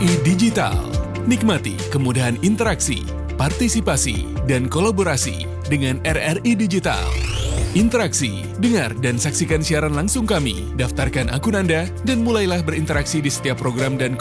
RRI Digital. Nikmati kemudahan interaksi, partisipasi, dan kolaborasi dengan RRI Digital. Interaksi, dengar dan saksikan siaran langsung kami, daftarkan akun Anda, dan mulailah berinteraksi di setiap program dan